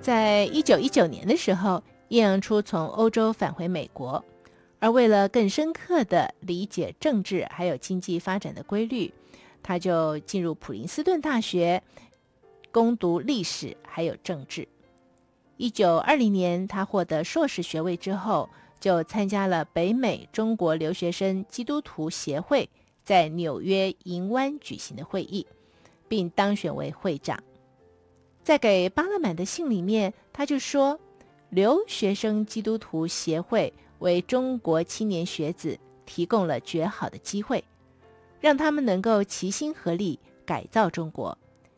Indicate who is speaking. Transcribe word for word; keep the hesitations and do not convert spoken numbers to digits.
Speaker 1: 在一九一九年的时候，叶阳初从欧洲返回美国，而为了更深刻地理解政治还有经济发展的规律，他就进入普林斯顿大学攻读历史还有政治。一九二零年，他获得硕士学位之后，就参加了北美中国留学生基督徒协会在纽约银湾举行的会议，并当选为会长。在给巴勒满的信里面，他就说，留学生基督徒协会为中国青年学子提供了绝好的机会，让他们能够齐心合力改造中国，